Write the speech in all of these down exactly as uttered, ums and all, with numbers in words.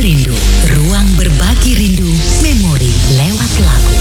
Rindu, ruang berbagi rindu, memori lewat lagu.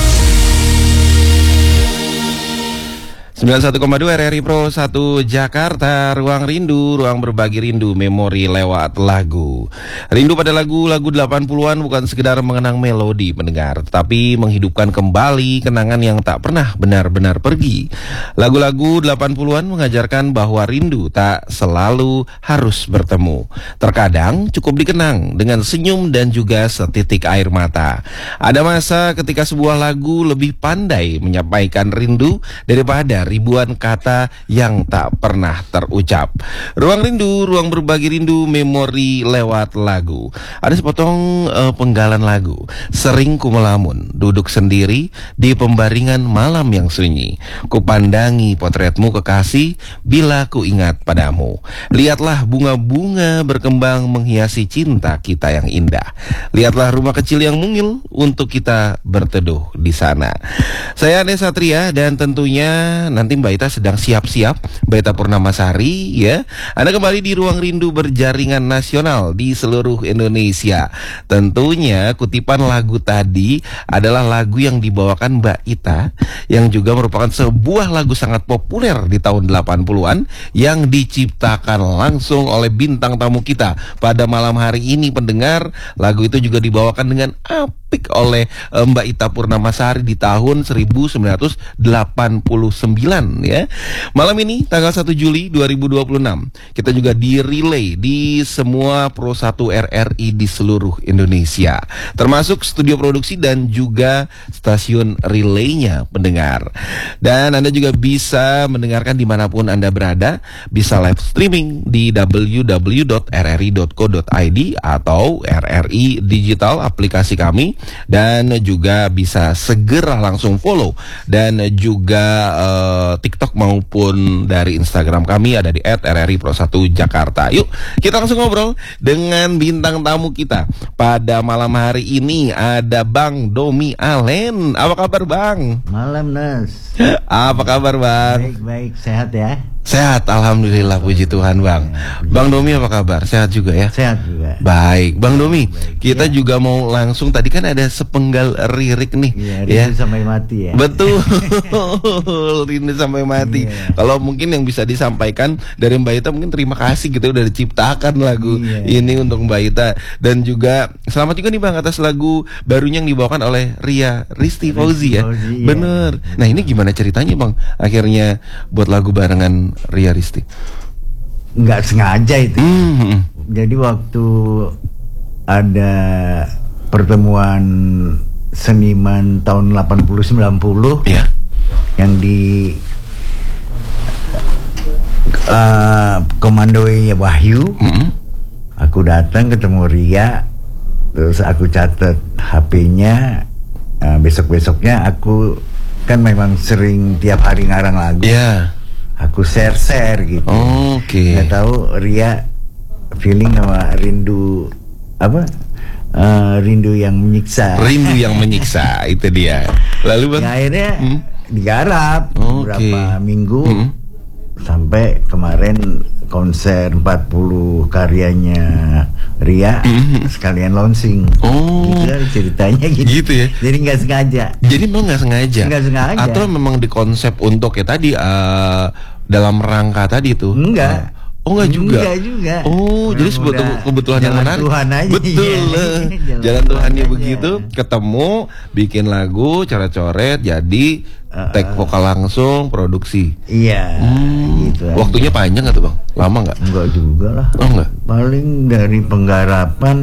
sembilan puluh satu koma dua R R I Pro satu Jakarta, ruang rindu, ruang berbagi rindu, memori lewat lagu. Rindu pada lagu-lagu delapan puluhan bukan sekedar mengenang melodi pendengar, tetapi menghidupkan kembali kenangan yang tak pernah benar-benar pergi. Lagu-lagu delapan puluhan mengajarkan bahwa rindu tak selalu harus bertemu. Terkadang cukup dikenang dengan senyum dan juga setitik air mata. Ada masa ketika sebuah lagu lebih pandai menyampaikan rindu daripada ribuan kata yang tak pernah terucap. Ruang rindu, ruang berbagi rindu, memori lewat lagu. Ada sepotong uh, penggalan lagu. Sering ku melamun, duduk sendiri di pembaringan malam yang sunyi. Kupandangi potretmu kekasih, bila ku ingat padamu. Lihatlah bunga-bunga berkembang menghiasi cinta kita yang indah. Lihatlah rumah kecil yang mungil untuk kita berteduh di sana. Saya Ane Satria dan tentunya nanti Mbak Ita sedang siap-siap, Mbak Ita Purnamasari ya. Anda kembali di Ruang Rindu berjaringan nasional di seluruh Indonesia. Tentunya kutipan lagu tadi adalah lagu yang dibawakan Mbak Ita, yang juga merupakan sebuah lagu sangat populer di tahun delapan puluhan yang diciptakan langsung oleh bintang tamu kita pada malam hari ini pendengar. Lagu itu juga dibawakan dengan apik oleh Mbak Ita Purnamasari di tahun seribu sembilan ratus delapan puluh sembilan ya. Malam ini tanggal satu Juli dua ribu dua puluh enam kita juga di relay di semua Pro satu R R I di seluruh Indonesia, termasuk studio produksi dan juga stasiun relaynya pendengar. Dan Anda juga bisa mendengarkan dimanapun Anda berada, bisa live streaming di w w w dot r r i dot co dot i d atau R R I Digital aplikasi kami, dan juga bisa segera langsung follow dan juga uh, TikTok maupun dari Instagram kami ada di et r r i pro satu Jakarta. Yuk kita langsung ngobrol dengan bintang tamu kita pada malam hari ini. Ada Bang Domi Alen. Apa kabar Bang? Malam Nas. Apa kabar Bang? Baik-baik, sehat ya? Sehat, alhamdulillah, puji Tuhan Bang. Bang Domi apa kabar? Sehat juga ya? Sehat juga. Baik, Bang Domi, Baik, kita ya. juga mau langsung, tadi kan ada sepenggal lirik nih. Iya, ya. rindu sampai mati ya. Betul, rindu sampai mati. Iya. Kalau mungkin yang bisa disampaikan dari Mbak Ita, mungkin terima kasih gitu udah diciptakan lagu Iya. ini untuk Mbak Ita. Dan juga selamat juga nih Bang atas lagu barunya yang dibawakan oleh Ria Risti Fauzi ya. Fauzi, iya. Bener. Nah ini gimana ceritanya Bang? Akhirnya buat lagu barengan Ria Risti. Nggak sengaja itu. Hmm. Jadi waktu ada pertemuan seniman tahun delapan puluh sembilan puluh Ya. yang di uh, komandoi Wahyu, Hmm. aku datang ketemu Ria, terus aku catat H P-nya. uh, besok-besoknya aku kan memang sering tiap hari ngarang lagu. Ya. Aku share-share gitu. Oh, oke. Nggak tahu Ria feeling sama rindu apa? Uh, rindu yang menyiksa. Rindu yang menyiksa itu dia. Lalu Bang? Ya, akhirnya Hmm. digarap Oke. beberapa minggu Hmm. sampai kemarin konser empat puluh karyanya Ria Hmm. sekalian launching. Oh. Gitu lah ceritanya gitu. Gitu ya. Jadi nggak sengaja. Jadi memang nggak sengaja. Nggak sengaja. Atau memang dikonsep untuk ya tadi uh, dalam rangka tadi itu. Enggak. Oh enggak juga. Enggak juga. Oh, jadi Memang sebuah udah kebetulan yang jalan menarik. Tuhan aja. Betul. Iya. eh. Jalan Jalan Tuhannya Tuhan begitu, aja. ketemu, bikin lagu, coret-coret, jadi Uh, take vokal langsung, produksi. Iya. Hmm. Gitu. Waktunya panjang nggak tuh Bang? Lama nggak? Enggak juga lah. Oh enggak. Paling dari penggarapan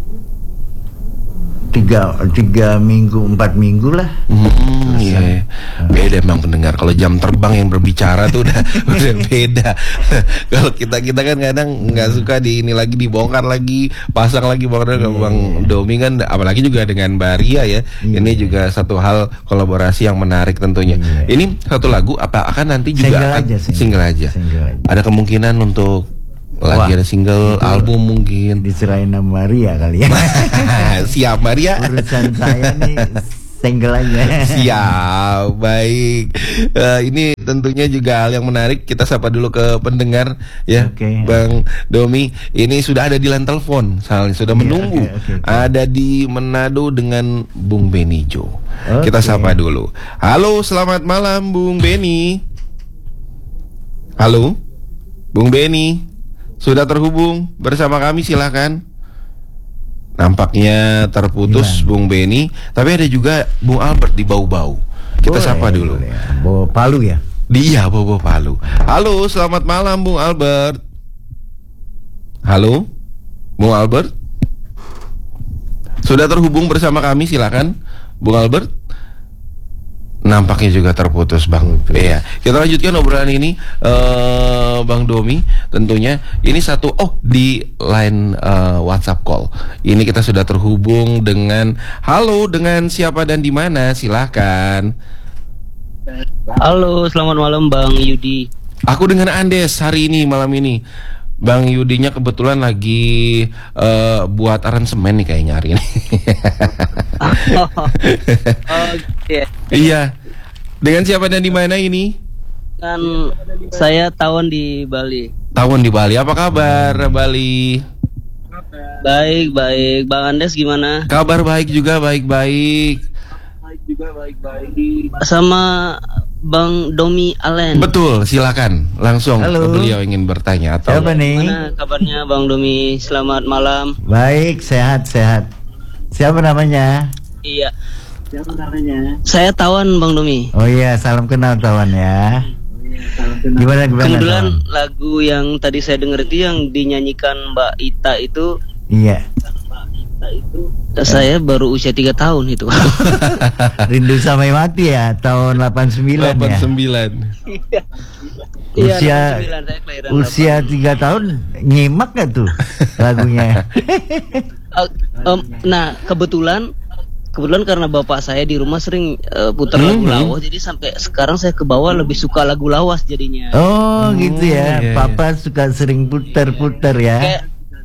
tiga tiga minggu empat minggu lah. Hmm, iya, iya. Beda emang pendengar. Kalau jam terbang yang berbicara tuh udah udah beda. Kalau kita kita kan kadang nggak suka di ini lagi dibongkar lagi, pasang lagi bongkar. Kalau Iya, Bang iya. Domi kan, apalagi juga dengan Mbak Ria ya. Iya. Ini juga satu hal kolaborasi yang menarik tentunya. Iya. Ini satu lagu apa akan nanti juga Single akan aja, single. single aja. Single aja. Ada kemungkinan untuk lagi Wah, ada single, itu album mungkin. diserahin sama Maria kali ya. Siap Maria. Urusan saya nih single aja. Siap, baik. Eh, ini tentunya juga hal yang menarik. Kita sapa dulu ke pendengar ya, Oke. Bang Domi. Ini sudah ada di line telepon, soalnya sudah Iya, menunggu. oke, oke, oke. Ada di Manado dengan Bung Beni Jo. Oke. Kita sapa dulu. Halo, selamat malam Bung Beni. Halo, Bung Beni. Sudah terhubung bersama kami, silakan. Nampaknya terputus Hilang. Bung Beni, tapi ada juga Bung Albert di Bau-Bau. Kita Boleh, sapa dulu. boleh. Bawa Palu ya. Dia Bobo Palu. Halo, selamat malam Bung Albert. Halo, Bung Albert. Sudah terhubung bersama kami, silakan Bung Albert. Nampaknya juga terputus, Bang. Iya. Kita lanjutkan obrolan ini, eh, Bang Domi. Tentunya ini satu. Oh, di line eh, WhatsApp call. Ini kita sudah terhubung dengan. Halo, dengan siapa dan di mana? Silahkan. Halo, selamat malam Bang Yudi. Aku dengan Andes hari ini, malam ini. Bang Yudinya kebetulan lagi eh, buat aransemen nih kayaknya hari ini. Oh, gitu ya. Iya. Dengan siapa dan di mana ini? Kan saya Tawon di Bali. Tawon di Bali. Apa kabar Bali? Baik, baik. Bang Andes gimana? Kabar baik juga, baik-baik. Sama Bang Domi Allen. Betul, silakan. Langsung Halo. beliau ingin bertanya atau Siapa nih? Gimana kabarnya Bang Domi? Selamat malam. Baik, sehat, sehat. Siapa namanya? Iya. Siapa namanya? Saya Tawon Bang Domi. Oh iya, salam kenal kawan ya. Gimana gimana? Kebetulan kawan? lagu yang tadi saya dengar itu yang dinyanyikan Mbak Ita itu, Iya. saya baru usia tiga tahun itu. Rindu sampai mati ya, tahun delapan puluh sembilan delapan ya. sembilan. Iya, Usia delapan puluh sembilan, saya kelahiran usia tiga tahun nyimak gak tuh lagunya? Uh, um, nah kebetulan kebetulan karena bapak saya di rumah sering uh, putar lagu Mhm. lawas, jadi sampai sekarang saya ke bawah lebih suka lagu lawas jadinya. Oh gitu ya, iya, iya. Papa suka sering putar-putar ya. Kayak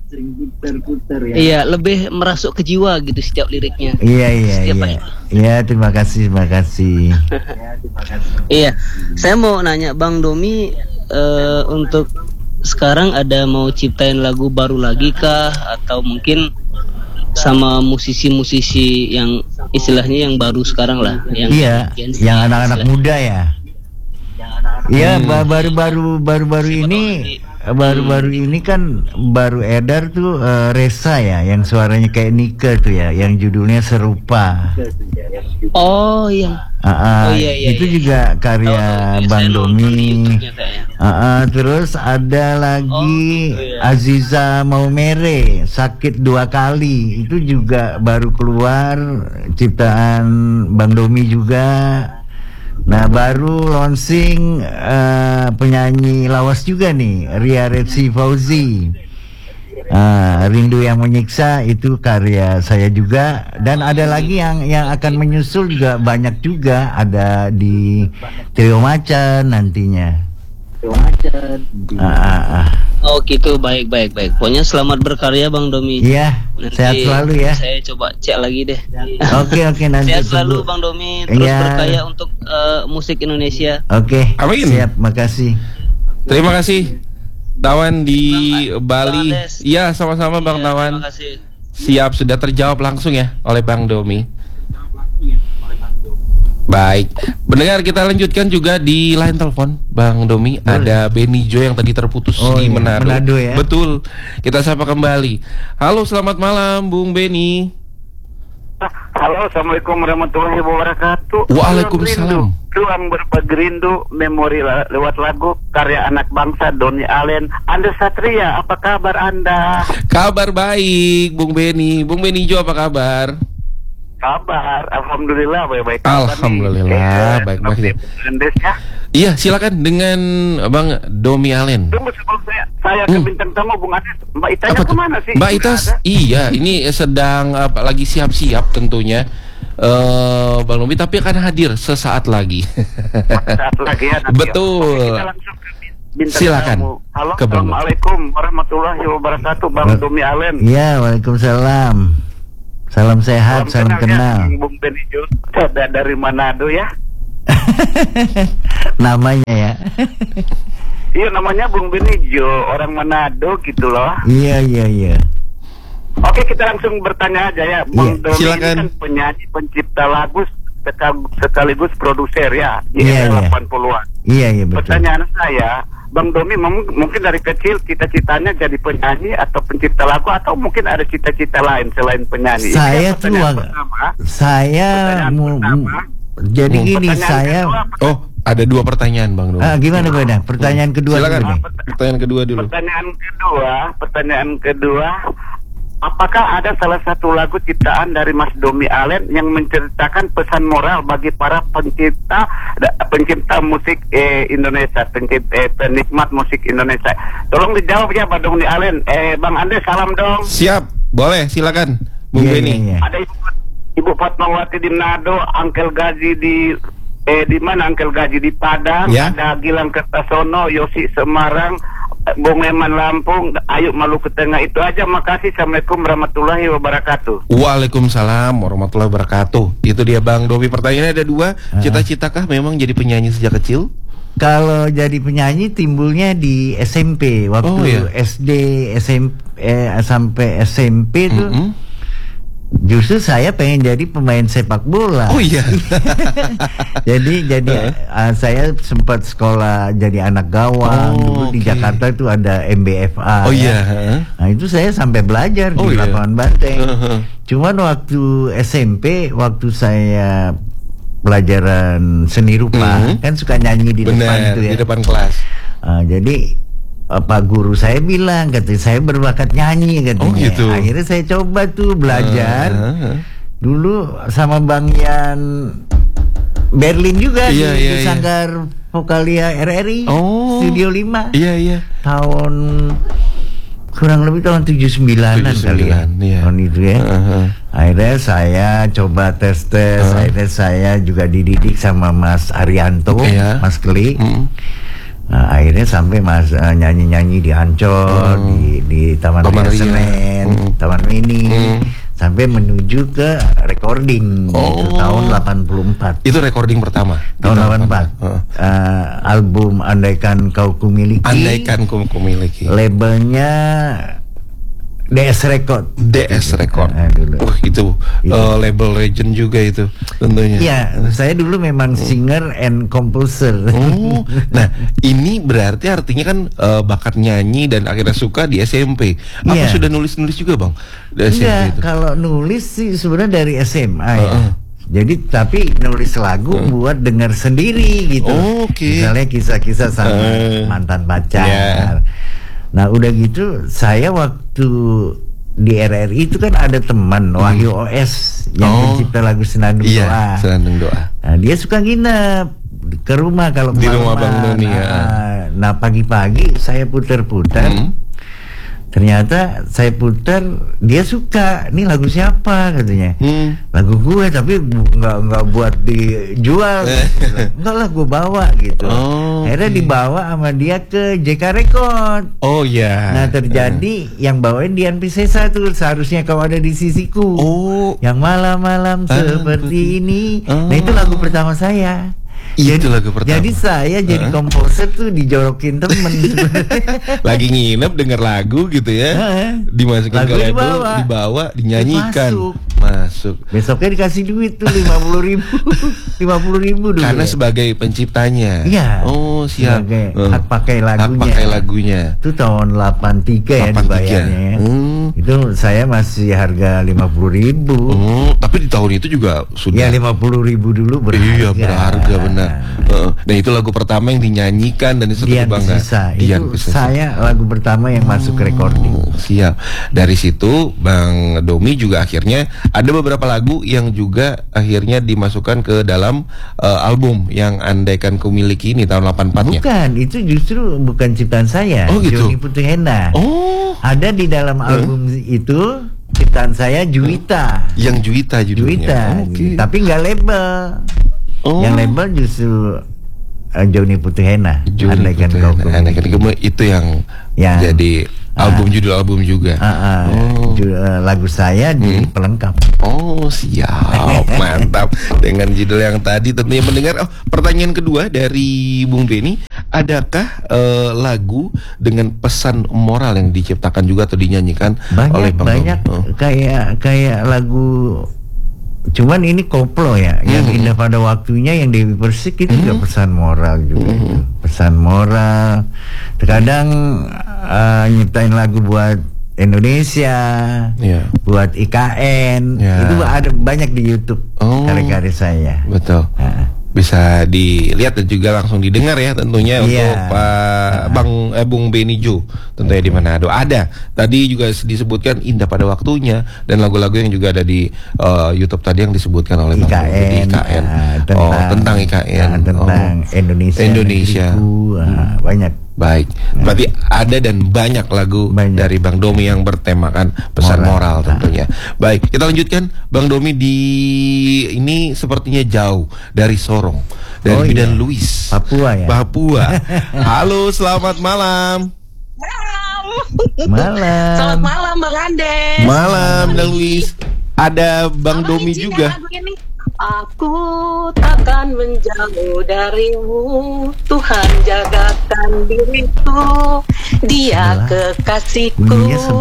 iya, lebih merasuk ke jiwa gitu setiap liriknya. Iya iya Setiap iya. hari. Iya, terima kasih terima kasih. Iya, saya mau nanya Bang Domi, uh, untuk sekarang ada mau ciptain lagu baru lagi kah, atau mungkin sama musisi-musisi yang istilahnya yang baru sekarang lah, yang Iya, Gen Z yang anak-anak istilahnya. muda ya. Iya, Hmm. ba- baru-baru baru-baru Siapa ini tahu nanti. baru-baru ini kan baru edar tuh eh, Resa ya, yang suaranya kayak Nika tuh ya, yang judulnya Serupa. Oh iya. Ah, ah, Oh, iya, iya, itu iya. juga karya Tahu, tahu. Saya Bang nonton di Domi. YouTube-nya kayaknya. Ah, ah, terus ada lagi Oh, gitu ya. Aziza Maumere, Sakit Dua Kali. Itu juga baru keluar, ciptaan Bang Domi juga. Nah, baru launching eh, penyanyi lawas juga nih, Ria Retsi Fauzi. Ah, Rindu Yang Menyiksa itu karya saya juga, dan ada lagi yang yang akan menyusul juga banyak juga, ada di Trio Macan nantinya. Ah, ah, ah. Oh gitu, baik baik baik. Pokoknya selamat berkarya Bang Domi. Iya, Nanti sehat selalu ya. Saya coba cek lagi deh. Oke oke nanti Sehat selalu tunggu. Bang Domi, terus Iya. berkarya untuk eh, musik Indonesia. Oke, Amin. siap, makasih. Terima kasih Tawan di Bali. Bang Andes. Iya, sama-sama Bang Iya, Tawan. Terima kasih. Siap, sudah terjawab langsung ya oleh Bang Domi. Baik, mendengar kita lanjutkan juga di line telepon Bang Domi. Ada Beni Jo yang tadi terputus Oh di iya, Manado. Manado ya. Betul. Kita sapa kembali. Halo, selamat malam Bung Beni. Halo, assalamualaikum warahmatullahi wabarakatuh. Waalaikumsalam. Ruang berbagi rindu, memori la- lewat lagu karya anak bangsa Doni Allen. Anda Satria, apa kabar Anda? Kabar baik, Bung Beni. Bung Beni Jo, apa kabar? Kabar, alhamdulillah baik-baik. kabar nih. Alhamdulillah, Eh, baik-baik. Bang Andes ya. Iya, silakan dengan Bang Domi Allen. Tunggu sebelum saya saya ke Hmm. bintang tamu Bung Andes. Mbak Itanya Apa tuh? kemana sih? Mbak Sudah Itas, ada? iya, ini sedang apa, lagi siap-siap tentunya. Eh, Bang Domi tapi akan hadir sesaat lagi. Saat lagi ya, nanti. Betul. Oke, kita langsung ke bintang Silakan. tamu. Halo, Ke Bang. assalamualaikum warahmatullahi wabarakatuh, Bang Ba- Domi Allen. Iya, waalaikumsalam. Salam sehat, salam, salam kenal. Ya, Bung Benijo dari Manado ya. Namanya ya. Iya, namanya Bung Benijo, orang Manado gitu loh. Iya, iya, iya. Oke, kita langsung bertanya aja ya. Bung Iya, Domi ini silakan. kan penyanyi, pencipta lagu sekaligus produser ya. Di Iya, era iya. delapan puluhan. Iya, iya betul. Pertanyaan saya, Bang Domi mem- mungkin dari kecil cita-citanya jadi penyanyi atau pencipta lagu, atau mungkin ada cita-cita lain selain penyanyi? Saya Ini tuh pertanyaan ag- pertama. Saya Pertanyaan mu- pertama. mu- jadi Hmm. gini, Pertanyaan saya kedua, Oh, ada dua pertanyaan Bang Domi. ah, gimana Bang? Pertanyaan kedua Silakan. dulu nih. Pertanyaan kedua dulu. Pertanyaan kedua, pertanyaan kedua, apakah ada salah satu lagu ciptaan dari Mas Domi Allen yang menceritakan pesan moral bagi para pencipta da- pencipta musik eh, Indonesia, pencipta eh, penikmat musik Indonesia? Tolong dijawab ya, Bang Domi Allen. Eh, Bang Ande, salam dong. Siap, boleh, silakan Bung Iya, Beni. iya, iya. Ada Ibu, Ibu Fatmawati di Manado, Angkel Gaji di eh di mana Angkel Gaji di Padang, Ya. ada Gilang Kertasono, Yosi Semarang, Bung Eman Lampung, Ayub Maluku Tengah. Itu aja, makasih. Assalamualaikum warahmatullahi wabarakatuh. Waalaikumsalam warahmatullahi wabarakatuh. Itu dia Bang Domi. Pertanyaannya ada dua. Ah. Cita-citakah memang jadi penyanyi sejak kecil? Kalau jadi penyanyi timbulnya di S M P waktu Oh, iya. S D, S M P eh, sampai S M P tuh. Mm-mm. Justru saya pengen jadi pemain sepak bola. Oh iya. jadi jadi uh, saya sempat sekolah jadi anak gawang. Oh, Dulu di oke. Jakarta itu ada M B F A. Oh ya. iya. Nah itu saya sampai belajar Oh, di iya. lapangan banteng. Heeh. Cuman waktu S M P, waktu saya pelajaran seni rupa, Mhm. kan suka nyanyi di depan Benar, tuh ya. di depan kelas. Ah, jadi uh, Pak guru saya bilang, katanya saya berbakat nyanyi katanya. Oh, gitu. Akhirnya saya coba tuh belajar. Heeh. Dulu sama Bang Yan Berlin juga Iya, di, iya, di iya. Sanggar Vokalia R R I Oh. Studio lima Iya, iya. tahun kurang lebih tahun tujuh puluh sembilanan tujuh puluh kali ya. sembilan, iya. Tahun itu ya. Heeh. Akhirnya saya coba tes-tes, Uh. akhirnya saya juga dididik sama Mas Arianto, Iya. Mas Keli. Mm. Nah, akhirnya sampai Mas eh, nyanyi-nyanyi di Ancol, Mm. di di Taman Taman Ria Ria. Senen, Mm. Taman Mini, Mm. sampai menuju ke recording Oh. itu tahun delapan puluh empat. Itu recording pertama. Tahun delapan puluh empat. Heeh. Eh, album Andaikan Kau Kumiliki. Andaikan ku kumiliki. Labelnya D S Record. D S Record. Nah, dulu. Wah, itu Itu. eh, label legend juga itu tentunya. Iya, saya dulu memang singer and composer. Oh, nah ini berarti artinya kan eh, bakat nyanyi dan akhirnya suka di S M P. Apa Iya. sudah nulis-nulis juga bang di S M P Enggak, itu? kalau nulis sih sebenarnya dari S M A ya. Heeh. Jadi tapi nulis lagu buat dengar sendiri gitu. Oh, oke. Misalnya kisah-kisah sama Eh. mantan pacar. Iya. Nah, udah gitu saya waktu di R R I itu kan ada teman Wahyu O S yang Oh. pencipta lagu Senandung Iya, Doa. senandung doa. Nah, dia suka nginep ke rumah kalau Di rumah kemalaman. Bang Doni, ya. Nah, nah, pagi-pagi saya putar-putar. Hmm. Ternyata saya putar, dia suka. Ini lagu siapa katanya? Hmm. Lagu gue, tapi bu- nggak nggak buat dijual. Enggak lah, gue bawa gitu. Oh, Akhirnya oke. dibawa sama dia ke J K Record. Oh ya. Nah, terjadi yang bawain Dian Piscesa tuh, Seharusnya Kau Ada di Sisiku. Oh. Yang malam-malam Ah, seperti ini. Oh. Nah, itu lagu pertama saya. Itu lagu pertama. Jadi saya jadi Ah. komposer tuh dijorokin temen. Lagi nginep denger lagu gitu ya. Heeh. Dimasukin Lagu ke label, dibawa. dibawa, dinyanyikan. Masuk. Masuk. Besoknya dikasih duit tuh lima puluh ribu, lima puluh ribu dulu. Karena ya. sebagai penciptanya. Iya. Oh, siap. Sebagai Eh. hak pakai lagunya. Hak pakai lagunya. Itu tahun delapan tiga ya delapan tiga. dibayarnya. ya. Hmm. Itu saya masih harga lima puluh ribu. Oh, tapi di tahun itu juga sudah. Ya lima puluh ribu dulu berharga. Iya, berharga benar. Heeh. Dan itu lagu pertama yang dinyanyikan dan itu Dian kebanggaan. Piscesa. Dian Itu Piscesa. saya lagu pertama yang masuk ke recording. Oh, siap. Dari situ Bang Domi juga akhirnya ada beberapa lagu yang juga akhirnya dimasukkan ke dalam eh, album yang Andaikan Ku Miliki ini tahun delapan puluh empat-nya. Bukan, itu justru bukan ciptaan saya. Oh, gitu. Joni Putri Hena. Oh, Ada di dalam album itu ciptaan saya Juwita. yang Juwita judulnya. Juwita. Oh, oke. Tapi nggak label. Oh. Yang label justru uh, Joni Putihena. Joni Andaikan Putihena, kau Andaikan Kau itu yang Ya. jadi album, judul album juga. Uh, uh, Oh. ju- uh, lagu saya di Hmm. pelengkap. Oh, siap, mantap. Dengan judul yang tadi tentunya mendengar. Oh, pertanyaan kedua dari Bung Benny, adakah eh, lagu dengan pesan moral yang diciptakan juga atau dinyanyikan oleh Banyak Bang banyak Domi? Oh. kayak kayak lagu, cuman ini koplo ya, yang Hmm. Indah Pada Waktunya, yang Dewi Persik itu juga pesan moral juga itu. Pesan moral. Terkadang uh, nyiptain lagu buat Indonesia, Iya. buat I K N, Ya. itu ada banyak di YouTube Oh. karya-karya saya. Betul. Nah, Bisa dilihat dan juga langsung didengar ya tentunya Iya. untuk Pak Bang eh, Bung Benny Jo tentunya di Manado. Ada tadi juga disebutkan Indah Pada Waktunya dan lagu-lagu yang juga ada di eh, YouTube tadi yang disebutkan oleh Bang I K Bung di N, I K N. ah, Oh, tentang I K N. ah, tentang Oh. Indonesia, Indonesia. negeriku, ah, banyak. Baik, berarti ada dan banyak lagu Banyak. dari Bang Domi yang bertemakan pesan moral, Moral. tentunya. Baik, kita lanjutkan Bang Domi di ini sepertinya jauh dari Sorong, dari Oh, Bidan iya. Luis, Papua ya. Papua. Halo, selamat malam. Malam. Selamat malam Bang Andes. Malam, Bidan Luis. Ada Bang Tolong Domi izinkan juga. lagu ini. Aku takkan menjauh darimu, Tuhan jagakan diriku, Dia Alah, kekasihku. bunyinya